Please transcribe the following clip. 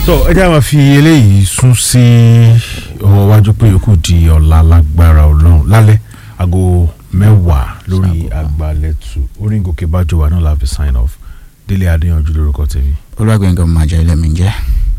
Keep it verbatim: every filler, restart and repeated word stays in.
so ẹ jẹ́ máa fi eléyìí sún sí ọwọ́ wájú pé yòókù di ọ̀la lágbára Ọlọ́run lálẹ́ aago mẹ́wàá lórí Àgbàlẹ̀tù orí Gòkè Bájọwà náà la fi sign off Délé Adéyanjú lórúkọ tèmi. Olúwàgbẹ̀ngàn máa jẹ́ ilé mi jẹ́.